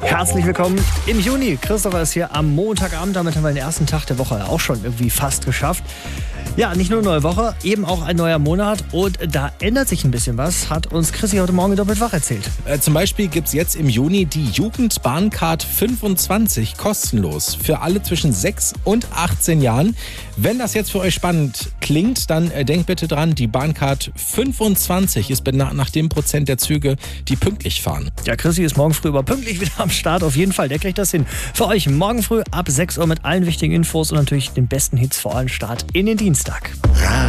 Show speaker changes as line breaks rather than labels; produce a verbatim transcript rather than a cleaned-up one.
Herzlich willkommen im Juni. Christopher ist hier am Montagabend. Damit haben wir den ersten Tag der Woche auch schon irgendwie fast geschafft. Ja, nicht nur eine neue Woche, eben auch ein neuer Monat. Und da ändert sich ein bisschen was, hat uns Chrissy heute Morgen doppelt wach erzählt.
Äh, zum Beispiel gibt es jetzt im Juni die Jugendbahncard fünfundzwanzig kostenlos für alle zwischen sechs und achtzehn Jahren. Wenn das jetzt für euch spannend klingt, dann äh, denkt bitte dran, die Bahncard fünfundzwanzig ist benannt nach dem Prozent der Züge, die pünktlich fahren.
Ja, Chrissy ist morgen früh aber pünktlich wieder am Start. Auf jeden Fall, der kriegt das hin. Für euch morgen früh ab sechs Uhr mit allen wichtigen Infos und natürlich den besten Hits vor allem Start in den Dienstag.